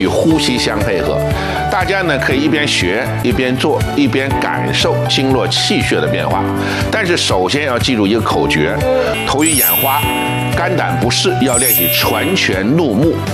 与呼吸相配合。大家呢可以一边学一边做，一边感受经络气血的变化。但是首先要记住一个口诀：头晕眼花、肝胆不适，要练习攒拳怒目。